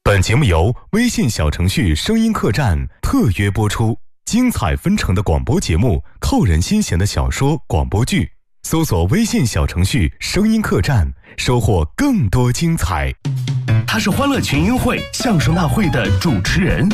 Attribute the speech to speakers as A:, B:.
A: 本节目由微信小程序声音客栈特约播出，精彩纷呈的广播节目，扣人心弦的小说广播剧，搜索微信小程序声音客栈，收获更多精彩。
B: 他是欢乐群英会相声大会的主持人，